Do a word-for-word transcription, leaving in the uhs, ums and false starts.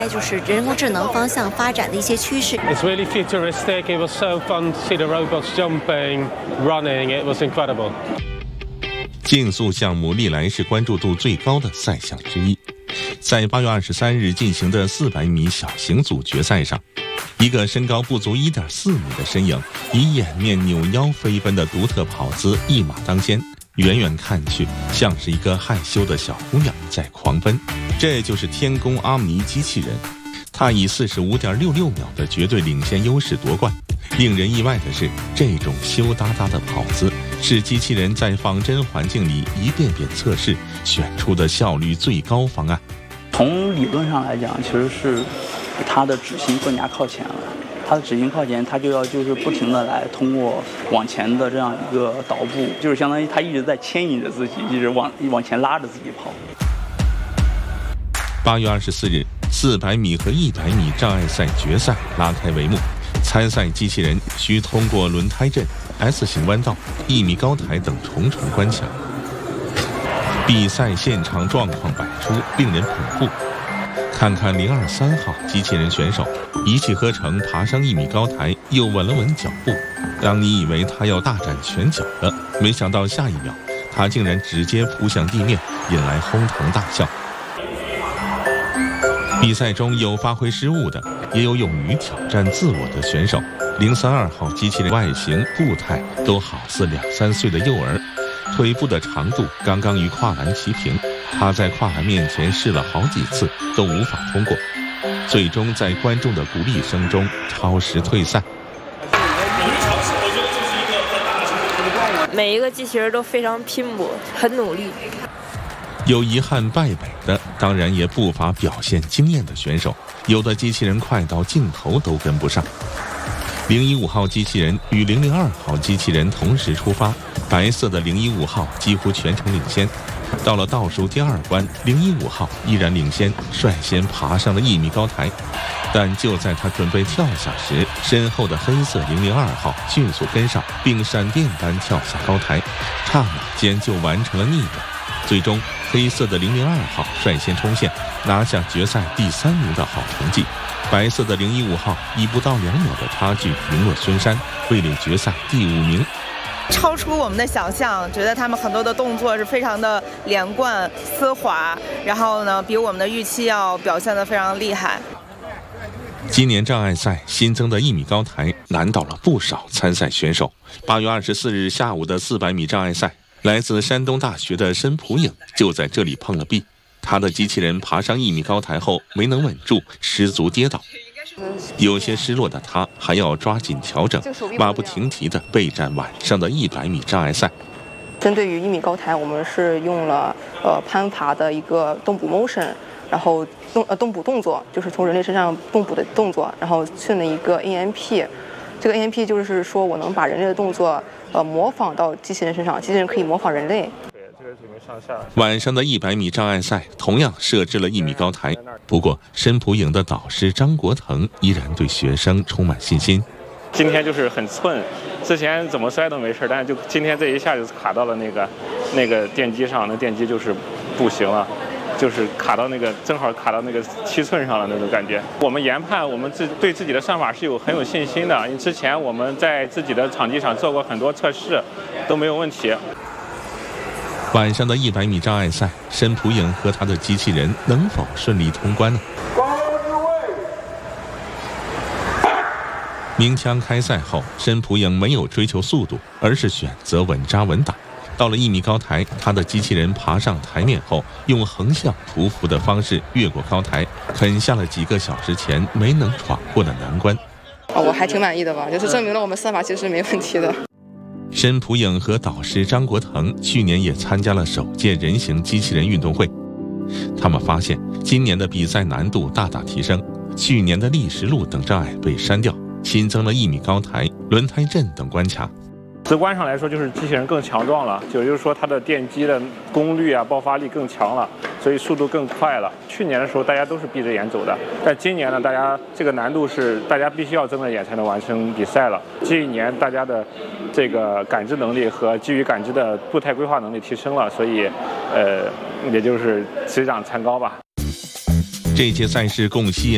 就是人工智能方向发展的一些趋势。 It's really futuristic. It was so fun to see the robots jumping, running. It was incredible. 竞速项目历来是关注度最高的赛项之一。在八月二十三日进行的四百米小型组决赛上，一个身高不足一点四米的身影，以掩面扭腰飞奔的独特跑姿一马当先。远远看去，像是一个害羞的小姑娘在狂奔。这就是天宫阿姆尼机器人，它以四十五点六六秒的绝对领先优势夺冠。令人意外的是，这种羞答答的跑姿是机器人在仿真环境里一遍遍测试选出的效率最高方案。 从理论上来讲，其实是它的指心更加靠前了。它的指心靠前，它就要就是不停的来通过往前的这样一个导步，就是相当于它一直在牵引着自己，一直往往前拉着自己跑。 八月二十四日，四百米和一百米障碍赛决赛拉开帷幕。参赛机器人需通过轮胎阵、S 型弯道、一米高台等重重关卡。比赛现场状况百出，令人捧腹。看看零二三号机器人选手一气呵成爬上一米高台，又稳了稳脚步。当你以为他要大展拳脚了，没想到下一秒他竟然直接扑向地面，引来哄堂大笑。比赛中有发挥失误的，也有勇于挑战自我的选手。零三二号机器人外形步态都好似两三岁的幼儿，腿部的长度刚刚与跨栏齐平。他在跨栏面前试了好几次都无法通过，最终在观众的鼓励声中超时退赛。 每一个机器人都非常拼搏，很努力。 有遗憾败北的，当然也不乏表现惊艳的选手，有的机器人快到镜头都跟不上。零一五号机器人与零零二号机器人同时出发，白色的零一五号几乎全程领先。到了倒数第二关，零一五号依然领先，率先爬上了一米高台。但就在他准备跳下时，身后的黑色零零二号迅速跟上，并闪电般跳下高台，刹那间就完成了逆转。最终，黑色的零零二号率先冲线，拿下决赛第三名的好成绩。白色的零一五号以不到两秒的差距赢了孙山，位列决赛第五名。 超出我们的想象，觉得他们很多的动作是非常的连贯丝滑，然后呢，比我们的预期要表现得非常厉害。 今年障碍赛新增的一米高台难倒了不少参赛选手。八月二十四日下午的四百米障碍赛，来自山东大学的申普颖就在这里碰了壁。他的机器人爬上一米高台后没能稳住，失足跌倒。有些失落的他还要抓紧调整，马不停蹄地备战晚上的一百米障碍赛。 针对于一米高台，我们是用了呃攀爬的一个动捕 motion， 然后动呃动捕动作，就是从人类身上动捕的动作，然后训了一个 A M P。这个 A M P 就是说我能把人类的动作呃模仿到机器人身上，机器人可以模仿人类。 晚上的一百米障碍赛同样设置了一米高台，不过申普颖的导师张国腾依然对学生充满信心。 今天就是很寸，之前怎么摔都没事，但是就今天这一下就卡到了那个那个电机上，那电机就是不行了，就是卡到那个正好卡到那个七寸上了那种感觉。我们研判我们自对自己的算法是有很有信心的，因为之前我们在自己的场地上做过很多测试，都没有问题。 晚上的一百米障碍赛，申普颖和他的机器人能否顺利通关呢？鸣枪开赛后，申普颖没有追求速度，而是选择稳扎稳打。到了一米高台，他的机器人爬上台面后，用横向匍匐的方式越过高台，啃下了几个小时前没能闯过的难关。 哦，我还挺满意的吧，就是证明了我们算法其实是没问题的。 申普颖和导师张国腾去年也参加了首届人形机器人运动会，他们发现今年的比赛难度大大提升，去年的砾石路等障碍被删掉，新增了一米高台、轮胎阵等关卡。 直观上来说，就是机器人更强壮了，也就是说它的电机的功率啊、爆发力更强了，所以速度更快了。去年的时候大家都是闭着眼走的，但今年呢，大家这个难度是大家必须要睁着眼才能完成比赛了。这一年大家的这个感知能力和基于感知的步态规划能力提升了，所以呃，也就是水涨船高吧。 这届赛事共吸引